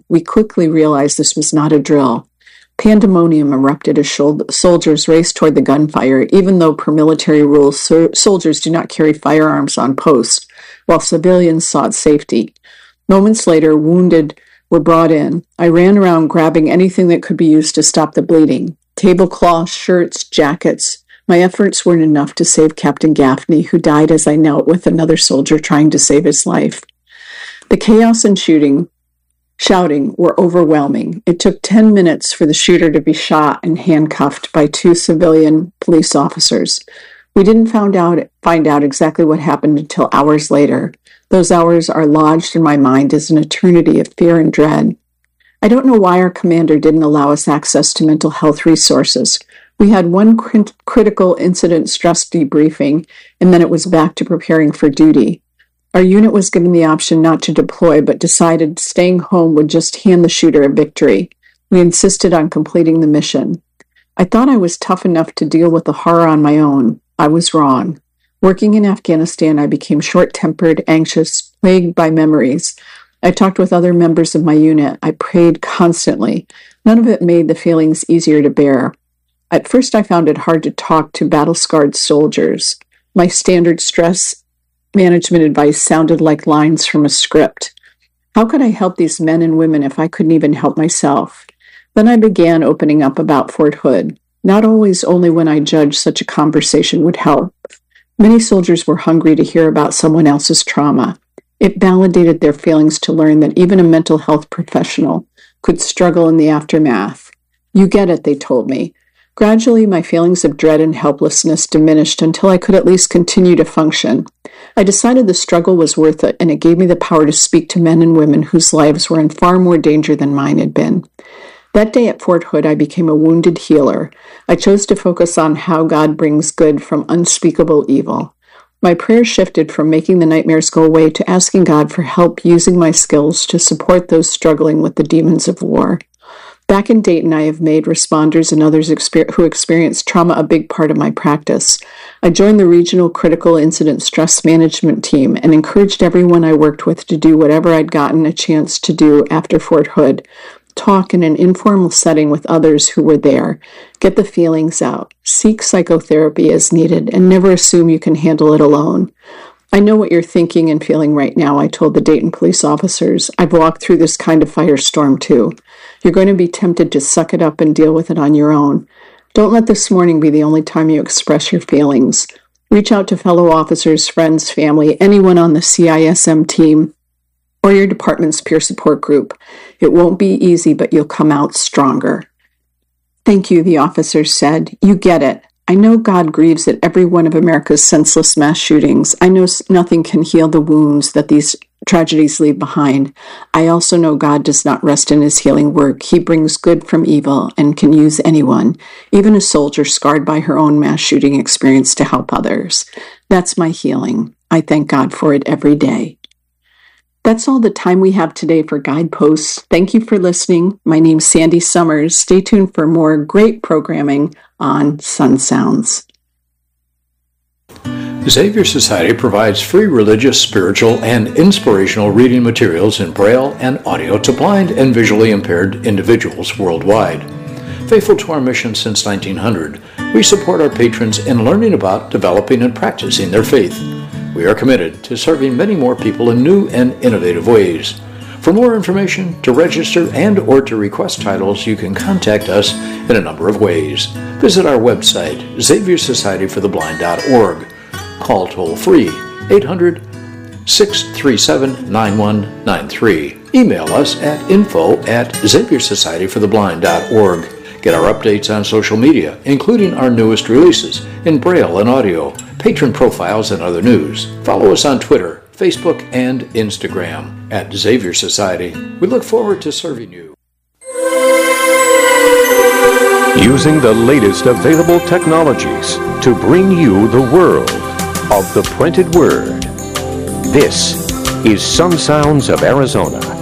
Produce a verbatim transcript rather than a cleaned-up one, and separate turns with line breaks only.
We quickly realized this was not a drill. Pandemonium erupted as soldiers raced toward the gunfire, even though per military rules, so- soldiers do not carry firearms on post, while civilians sought safety. Moments later, wounded were brought in. I ran around grabbing anything that could be used to stop the bleeding. Tablecloths, shirts, jackets. My efforts weren't enough to save Captain Gaffney, who died as I knelt with another soldier trying to save his life. The chaos and shooting, shouting were overwhelming. It took ten minutes for the shooter to be shot and handcuffed by two civilian police officers. We didn't find out, find out exactly what happened until hours later. Those hours are lodged in my mind as an eternity of fear and dread. I don't know why our commander didn't allow us access to mental health resources. We had one crit- critical incident stress debriefing, and then it was back to preparing for duty. Our unit was given the option not to deploy, but decided staying home would just hand the shooter a victory. We insisted on completing the mission. I thought I was tough enough to deal with the horror on my own. I was wrong. Working in Afghanistan, I became short-tempered, anxious, plagued by memories. I talked with other members of my unit. I prayed constantly. None of it made the feelings easier to bear. At first, I found it hard to talk to battle-scarred soldiers. My standard stress management advice sounded like lines from a script. How could I help these men and women if I couldn't even help myself? Then I began opening up about Fort Hood. Not always only when I judged such a conversation would help. Many soldiers were hungry to hear about someone else's trauma. It validated their feelings to learn that even a mental health professional could struggle in the aftermath. You get it, they told me. Gradually, my feelings of dread and helplessness diminished until I could at least continue to function. I decided the struggle was worth it, and it gave me the power to speak to men and women whose lives were in far more danger than mine had been. That day at Fort Hood, I became a wounded healer. I chose to focus on how God brings good from unspeakable evil. My prayer shifted from making the nightmares go away to asking God for help using my skills to support those struggling with the demons of war. Back in Dayton, I have made responders and others exper- who experience trauma a big part of my practice. I joined the Regional Critical Incident Stress Management Team and encouraged everyone I worked with to do whatever I'd gotten a chance to do after Fort Hood. Talk in an informal setting with others who were there. Get the feelings out. Seek psychotherapy as needed, and never assume you can handle it alone. I know what you're thinking and feeling right now, I told the Dayton police officers. I've walked through this kind of firestorm too. You're going to be tempted to suck it up and deal with it on your own. Don't let this morning be the only time you express your feelings. Reach out to fellow officers, friends, family, anyone on the C I S M team, or your department's peer support group. It won't be easy, but you'll come out stronger. Thank you, the officers said. You get it. I know God grieves at every one of America's senseless mass shootings. I know nothing can heal the wounds that these tragedies leave behind. I also know God does not rest in his healing work. He brings good from evil and can use anyone, even a soldier scarred by her own mass shooting experience, to help others. That's my healing. I thank God for it every day. That's all the time we have today for Guideposts. Thank you for listening. My name's Sandy Summers. Stay tuned for more great programming on Sun Sounds.
Xavier Society provides free religious, spiritual, and inspirational reading materials in Braille and audio to blind and visually impaired individuals worldwide. Faithful to our mission since nineteen hundred, we support our patrons in learning about, developing, and practicing their faith. We are committed to serving many more people in new and innovative ways. For more information, to register, and or to request titles, you can contact us in a number of ways. Visit our website, xavier society for the blind dot org. Call toll-free eight hundred, six three seven, nine one nine three. Email us at info at xavier society for the blind dot org. Get our updates on social media, including our newest releases in Braille and audio, patron profiles, and other news. Follow us on Twitter, Facebook, and Instagram at Xavier Society. We look forward to serving you.
Using the latest available technologies to bring you the world of the printed word. This is Sun Sounds of Arizona.